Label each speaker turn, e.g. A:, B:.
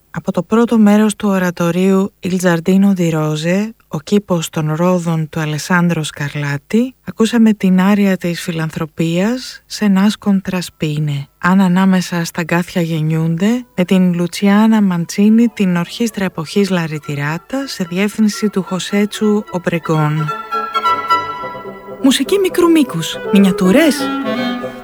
A: Από το πρώτο μέρος του ορατορίου «Il Giardino di Rose», ο κήπος των ρόδων του Αλεσάνδρο Σκαρλάτη, ακούσαμε την άρια της φιλανθρωπίας «Σε nascon traspine». Αν ανάμεσα στα γκάθια γεννιούνται, με την Λουτσιάνα Μαντσίνη, την ορχήστρα εποχής Λαριτιράτα, σε διεύθυνση του Χωσέτσου Ομπρεγκόν. Μουσική μικρού μήκους, μινιατούρες.